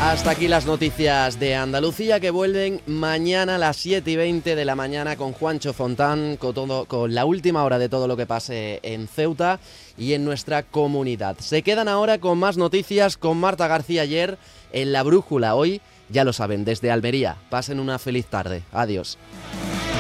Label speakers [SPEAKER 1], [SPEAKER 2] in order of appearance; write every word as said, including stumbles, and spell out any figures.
[SPEAKER 1] Hasta aquí las noticias de Andalucía, que vuelven mañana a las siete y veinte de la mañana con Juancho Fontán, con, todo, con la última hora de todo lo que pase en Ceuta y en nuestra comunidad. Se quedan ahora con más noticias con Marta García ayer en La Brújula. Hoy, ya lo saben, desde Almería. Pasen una feliz tarde. Adiós.